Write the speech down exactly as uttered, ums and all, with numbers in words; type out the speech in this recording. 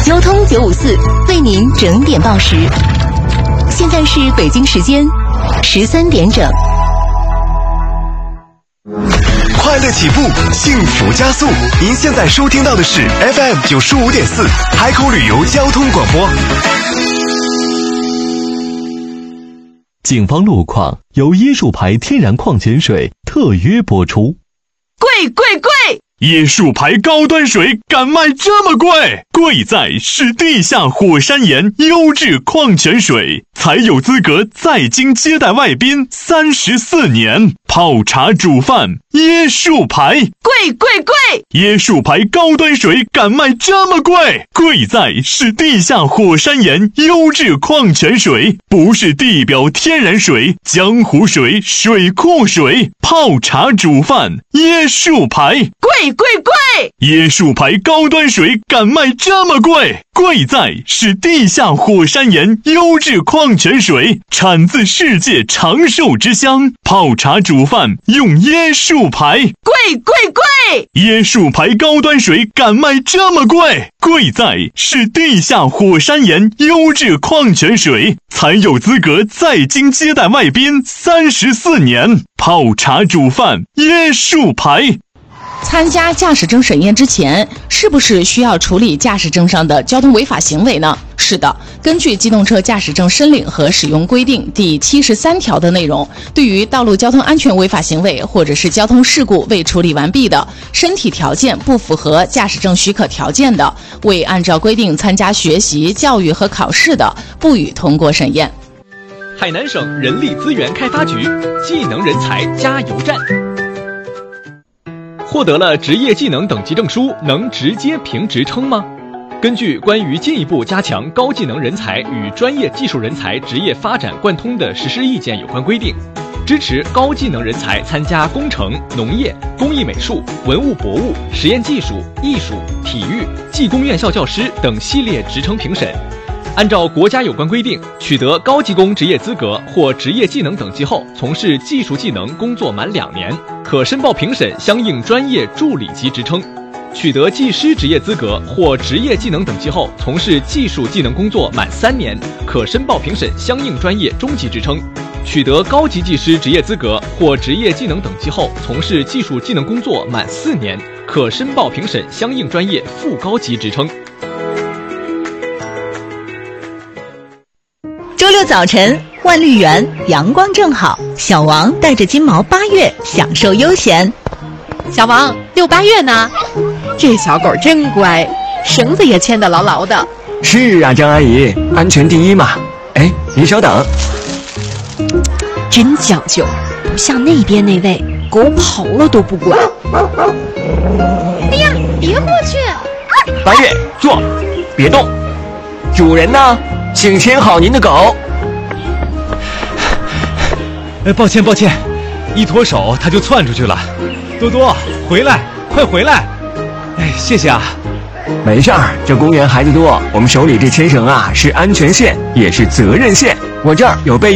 交通九五四为您整点报时。现在是北京时间十三点整。 快乐起步，幸福加速。您现在收听到的是 F M 九十五点四海口旅游交通广播。 警方路况由椰树牌天然矿泉水特约播出。 贵贵贵！ 椰树牌高端水敢卖这么贵？贵在是地下火山岩优质矿泉水，才有资格在京接待外宾三十四年。泡茶煮饭，椰树牌， 贵贵贵！ 椰树牌高端水敢卖这么贵？贵在是地下火山岩优质矿泉水，不是地表天然水、江湖水、水库水。泡茶煮饭，椰树牌， 贵贵贵！ 椰树牌高端水敢卖这么贵？贵在是地下火山岩优质矿泉水，产自世界长寿之乡。泡茶煮饭用椰树牌， 贵贵贵！ 椰树牌高端水敢卖这么贵？贵在是地下火山岩优质矿泉水，才有资格在京接待外宾三十四年。泡茶煮饭，椰树牌。 参加驾驶证审验之前，是不是需要处理驾驶证上的交通违法行为呢？是的，根据机动车驾驶证申领和使用规定第七十三条的内容，对于道路交通安全违法行为或者是交通事故未处理完毕的，身体条件不符合驾驶证许可条件的，未按照规定参加学习、教育和考试的，不予通过审验。 海南省人力资源开发局技能人才加油站。获得了职业技能等级证书，能直接评职称吗？根据关于进一步加强高技能人才与专业技术人才职业发展贯通的实施意见有关规定，支持高技能人才参加工程、农业、工艺美术、文物博物、实验技术、艺术、体育、技工院校教师等系列职称评审。按照国家有关规定，取得高技工职业资格或职业技能等级后，从事技术技能工作满两年，可申报评审相应专业助理级职称；取得技师职业资格或职业技能等级后，从事技术技能工作满三年，可申报评审相应专业中级职称；取得高级技师职业资格或职业技能等级后，从事技术技能工作满四年，可申报评审相应专业副高级职称。 周六早晨，万绿园阳光正好，小王带着金毛八月享受悠闲。 小王，遛八月呢？这小狗真乖，绳子也牵得牢牢的。 是啊，张阿姨，安全第一嘛。哎，您稍等。 真讲究，不像那边那位，狗跑了都不管。 哎呀，别过去！ 八月，坐，别动。主人呢？请牵好您的狗。 哎，抱歉抱歉，一脱手它就窜出去了。多多，回来，快回来！哎，谢谢啊。 没事儿，这公园孩子多，我们手里这牵绳啊是安全线，也是责任线。我这儿有备用。